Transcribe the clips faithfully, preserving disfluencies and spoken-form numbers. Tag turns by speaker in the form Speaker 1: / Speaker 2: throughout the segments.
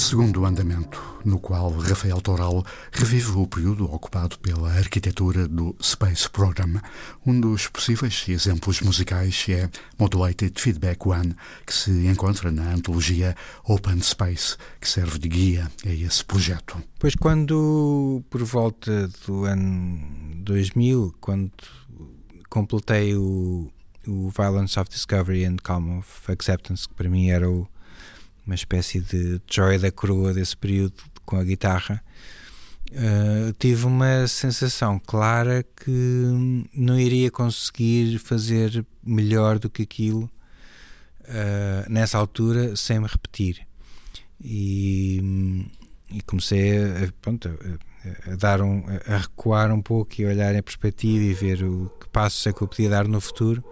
Speaker 1: Segundo andamento, no qual Rafael Toral revive o período ocupado pela arquitetura do Space Program. Um dos possíveis exemplos musicais é Modulated Feedback One, que se encontra na antologia Open Space, que serve de guia a esse projeto.
Speaker 2: Pois quando, por volta do ano dois mil, quando completei o, o Violence of Discovery and Calm of Acceptance, que para mim era o uma espécie de joia da coroa desse período com a guitarra, uh, tive uma sensação clara que não iria conseguir fazer melhor do que aquilo uh, nessa altura sem me repetir, e, e comecei a, pronto, a, a, dar um, a recuar um pouco e a olhar em perspectiva e ver o que passos é que eu podia dar no futuro,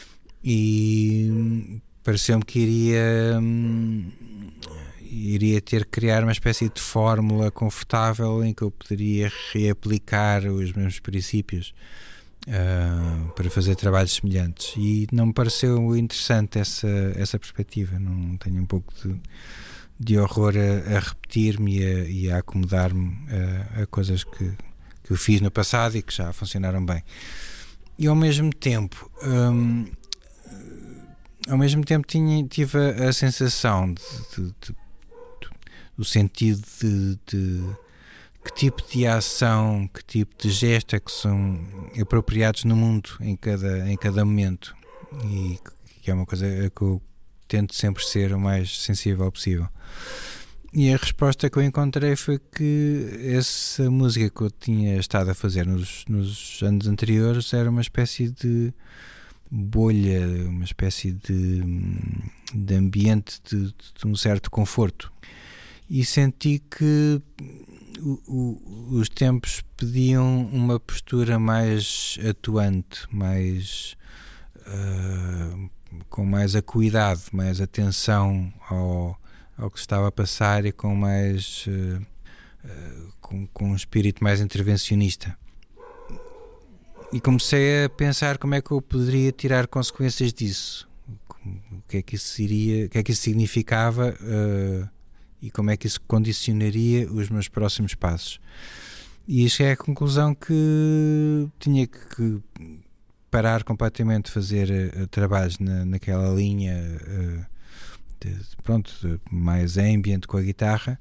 Speaker 2: e pareceu-me que iria, hum, iria ter que criar uma espécie de fórmula confortável em que eu poderia reaplicar os mesmos princípios uh, para fazer trabalhos semelhantes, e não me pareceu interessante essa, essa perspectiva. Não tenho um pouco de, de horror a, a repetir-me e a, e a acomodar-me a, a coisas que, que eu fiz no passado e que já funcionaram bem. E ao mesmo tempo... Hum, Ao mesmo tempo tinha, tive a, a sensação de, de, de, de, do sentido de, de que tipo de ação, que tipo de gesto é que são apropriados no mundo em cada, em cada momento, e que é uma coisa que eu tento sempre ser o mais sensível possível. E a resposta que eu encontrei foi que essa música que eu tinha estado a fazer nos, nos anos anteriores era uma espécie de bolha, uma espécie de, de ambiente de, de um certo conforto, e senti que o, o, os tempos pediam uma postura mais atuante, mais uh, com mais acuidade, mais atenção ao, ao que se estava a passar, e com mais uh, uh, com, com um espírito mais intervencionista. E comecei a pensar como é que eu poderia tirar consequências disso, o que é que isso iria, o que é que isso significava, uh, e como é que isso condicionaria os meus próximos passos. E cheguei à conclusão que tinha que parar completamente de fazer uh, trabalhos na, naquela linha uh, de, pronto, de mais ambient com a guitarra,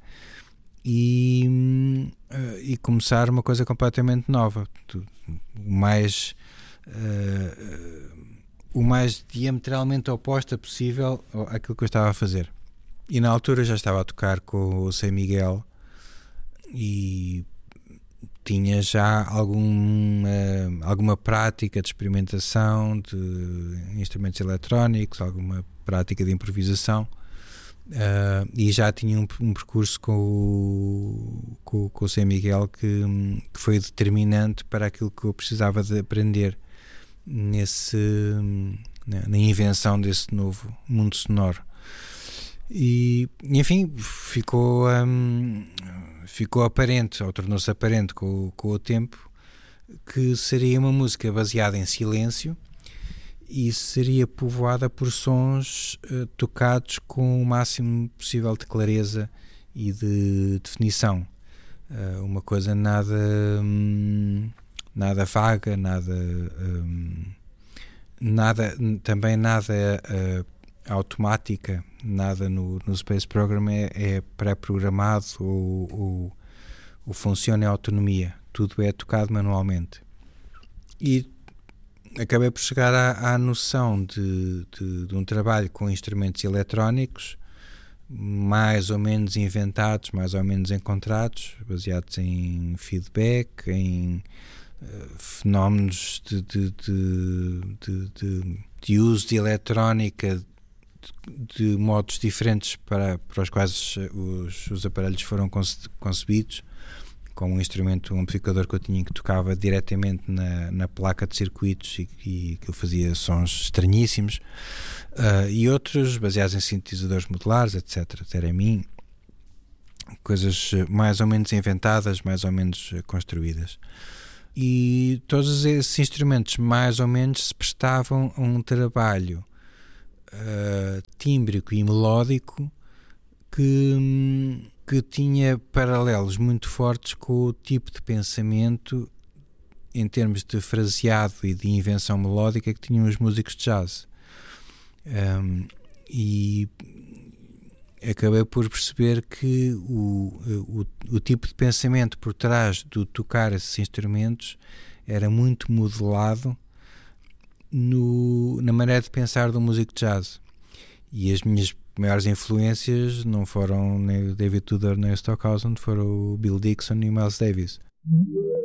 Speaker 2: e, uh, e começar uma coisa completamente nova, o mais uh, o mais diametralmente oposta possível àquilo que eu estava a fazer. E na altura já estava a tocar com o San Miguel e tinha já algum, uh, alguma prática de experimentação de instrumentos eletrónicos, alguma prática de improvisação. Uh, e já tinha um, um percurso com o, com, com o San Miguel que, que foi determinante para aquilo que eu precisava de aprender nesse, na, na invenção desse novo mundo sonoro. E enfim, ficou, um, ficou aparente, ou tornou-se aparente com, com o tempo, que seria uma música baseada em silêncio e seria povoada por sons uh, tocados com o máximo possível de clareza e de definição. Uh, uma coisa nada hum, nada vaga, nada hum, nada também nada uh, automática, nada no, no Space Program é, é pré-programado ou, ou, ou funciona em autonomia. Tudo é tocado manualmente. E acabei por chegar à, à noção de, de, de um trabalho com instrumentos eletrónicos mais ou menos inventados, mais ou menos encontrados, baseados em feedback, em uh, fenómenos de, de, de, de, de, de uso de eletrónica de, de modos diferentes para, para os quais os, os aparelhos foram conce, concebidos, com um instrumento, um amplificador que eu tinha que tocava diretamente na, na placa de circuitos e, e que fazia sons estranhíssimos, uh, e outros baseados em sintetizadores modulares, etcétera. Theremin, coisas mais ou menos inventadas, mais ou menos construídas. E todos esses instrumentos mais ou menos se prestavam a um trabalho uh, tímbrico e melódico que... que tinha paralelos muito fortes com o tipo de pensamento em termos de fraseado e de invenção melódica que tinham os músicos de jazz. Um, e acabei por perceber que o, o, o tipo de pensamento por trás do tocar esses instrumentos era muito modelado no, na maneira de pensar do músico de jazz. E as minhas maiores influências não foram nem o David Tudor nem o Stockhausen, foram o Bill Dixon e o Miles Davis.